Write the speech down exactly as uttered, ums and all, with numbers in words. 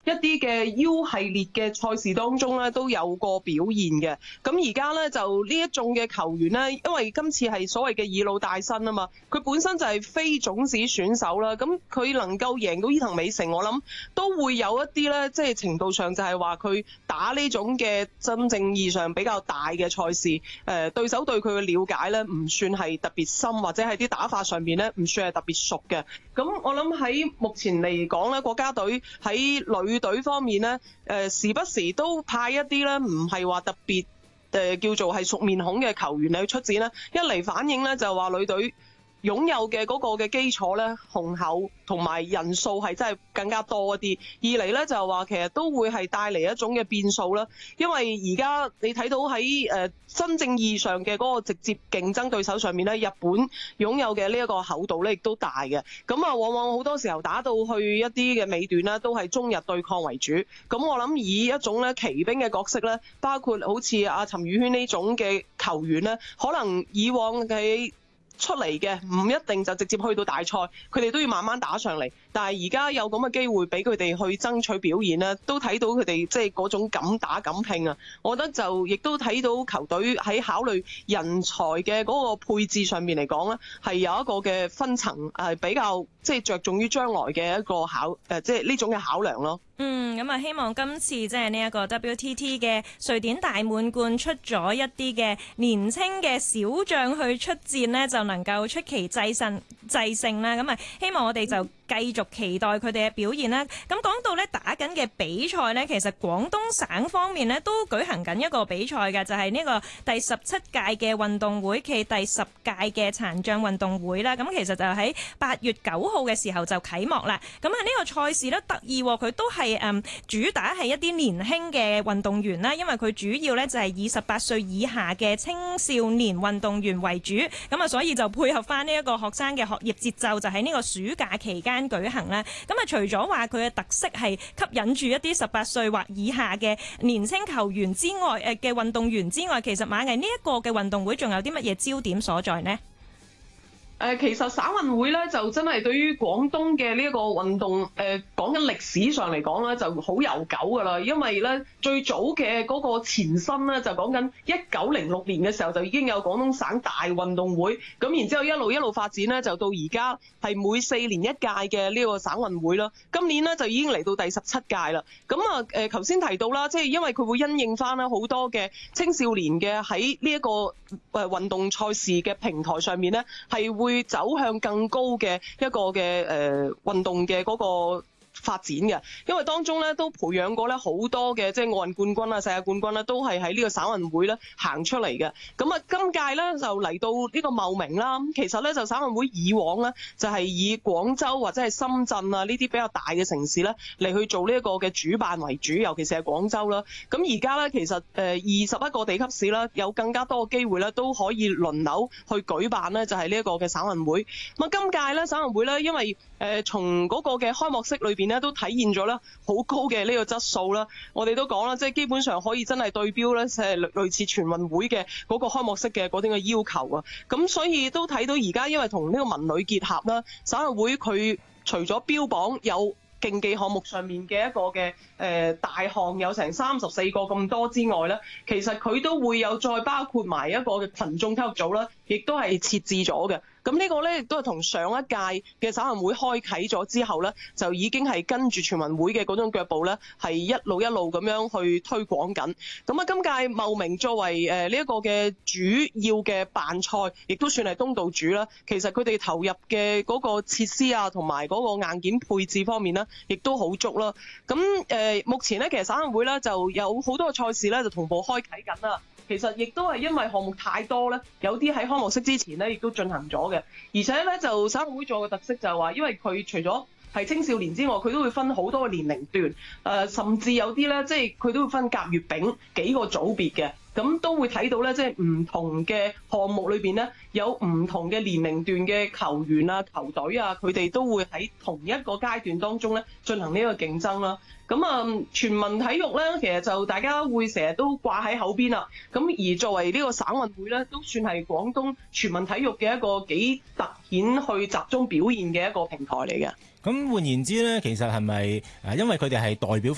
一啲嘅 U 系列嘅賽事當中咧都有個表現嘅。咁而家咧就呢一眾嘅球員咧，因為今次係所謂嘅二老帶新啊嘛，佢本身就係非種子選手啦，咁佢能夠贏到伊藤美誠，我諗都會有一啲咧，即係程度上就係話佢打呢種嘅真正意義上比較大嘅賽事，誒、呃、對手對佢嘅了解咧唔算係特別深，或者係啲打法上面咧唔算係特別熟嘅。咁我諗喺目前嚟講咧，國家隊喺女隊方面咧，誒、呃、時不時都派一啲咧唔係話特別誒、呃、叫做係熟面孔嘅球員嚟去出戰啦。一嚟反映咧就話女隊擁有嘅嗰個嘅基礎咧雄厚，同埋人數係真係更加多一啲。二嚟咧就話其實都會係帶嚟一種嘅變數啦。因為而家你睇到喺誒、呃、真正意義上嘅嗰個直接競爭對手上面咧，日本擁有嘅呢一個厚度咧亦都大嘅。咁啊，往往好多時候打到去一啲嘅尾段啦，都係中日對抗為主。咁我諗以一種咧騎兵嘅角色咧，包括好似阿陳宇軒呢種嘅球員咧，可能以往喺出嚟嘅唔一定就直接去到大賽，佢哋都要慢慢打上嚟。但係而家有咁嘅機會俾佢哋去爭取表現咧，都睇到佢哋即係嗰種敢打敢拼啊！我覺得就亦都睇到球隊喺考慮人才嘅嗰個配置上面嚟講咧，係有一個嘅分層係比較即係着重於將來嘅一個考誒，即係呢種嘅考量咯。 嗯，咁啊，希望今次即係呢一個 W T T 嘅瑞典大滿貫出咗一啲嘅年輕嘅小將去出戰呢，就能夠出奇制勝制勝啦。咁啊，希望我哋就繼續期待佢哋嘅表現啦。咁講到咧打緊嘅比賽呢，其實廣東省方面呢都舉行緊一個比賽嘅，就係、是、呢個第十七屆嘅運動會暨第十屆嘅殘障運動會啦。咁其實就喺八月九號嘅時候就啟幕啦。咁啊，呢個賽事咧得意，佢都係誒主打係一啲年輕嘅運動員啦，因為佢主要咧就係以十八歲以下嘅青少年運動員為主。咁啊，所以就配合翻呢一個學生嘅學業節奏，就喺呢個暑假期間舉行啦。咁啊，除咗話佢嘅特色係吸引住一啲十八歲或以下嘅年輕球員之外，誒嘅運動員之外，其實馬藝呢一個嘅運動會仲有啲乜嘢焦點所在呢？ 誒，其實省運會咧就真係對於廣東嘅呢一個運動，誒講緊歷史上嚟講咧就好悠久㗎啦。因為咧最早嘅嗰個前身咧就講緊一九零六年嘅時候就已經有廣東省大運動會，咁然之後一路一路發展咧就到而家係每四年一屆嘅呢個省運會啦。今年咧就已經嚟到第十七屆啦。咁啊誒頭先提到啦，即係因為佢會因應翻啦好多嘅青少年嘅喺呢一個誒運動賽事嘅平台上面咧係會會走向更高嘅一個嘅誒運動嘅嗰個發展嘅，因為當中咧都培養過咧好多嘅即係奧運冠軍啊、世界冠軍啦，都係喺呢個省運會咧行出嚟嘅。咁啊，今屆咧就嚟到呢個茂名啦。其實咧就省運會以往咧就係以廣州或者係深圳啊呢啲比較大嘅城市咧嚟去做呢一個嘅主辦為主，尤其是係廣州啦。咁而家咧其實誒二十一個地級市啦，有更加多嘅機會咧都可以輪流去舉辦咧，就係呢一個嘅省運會。咁啊，今屆咧省運會咧，因為誒從嗰個嘅開幕式裏邊咧都體現咗咧好高嘅呢個質素啦。我哋都講啦，即係基本上可以真係對標咧，即係類似全運會嘅嗰個開幕式嘅嗰啲嘅要求啊。咁所以都睇到而家因為同呢個文旅結合啦，省運會佢除咗標榜有競技項目上面嘅一個嘅誒、呃、大項有成三十四個咁多之外咧，其實佢都會有再包括埋一個嘅群眾體育組啦，亦都係設置咗嘅。咁呢個咧亦都係同上一屆嘅省運會開啓咗之後咧，就已經係跟住全運會嘅嗰種腳步咧，係一路一路咁樣去推廣緊。咁啊，今屆茂名作為誒呢一個嘅主要嘅辦賽，亦都算係東道主啦。其實佢哋投入嘅嗰個設施啊，同埋嗰個硬件配置方面咧，亦都好足啦。咁誒、呃，目前咧其實省運會咧就有好多嘅賽事咧就同步開啓緊啦。其實亦都係因為項目太多咧，有啲喺開幕式之前咧亦都進行咗嘅，而且咧就省運會做嘅特色就係話，因為佢除咗係青少年之外，佢都會分好多嘅年齡段，誒、呃、甚至有啲咧即係佢都會分甲、乙、丙幾個組別嘅。咁都會睇到咧，即係唔同嘅項目裏邊咧，有唔同嘅年齡段嘅球員啊、球隊啊，佢哋都會喺同一個階段當中咧進行呢個競爭啦。咁啊，全民體育咧，其實就大家會成日都掛喺口邊啦。咁而作為呢個省運會咧，都算係廣東全民體育嘅一個幾突顯去集中表現嘅一個平台嚟嘅。 咁換言之咧，其實係咪誒因為佢哋係代表